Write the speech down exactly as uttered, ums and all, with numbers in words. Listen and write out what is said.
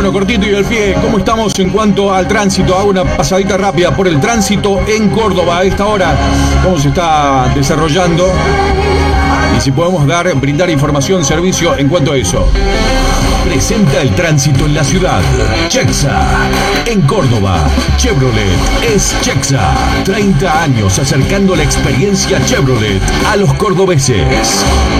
Bueno, cortito y al pie, ¿cómo estamos en cuanto al tránsito? Hago una pasadita rápida por el tránsito en Córdoba a esta hora. ¿Cómo se está desarrollando? Y si podemos dar, brindar información, servicio en cuanto a eso. Presenta el tránsito en la ciudad. Chexa. En Córdoba, Chevrolet es Chexa. treinta años acercando la experiencia Chevrolet a los cordobeses.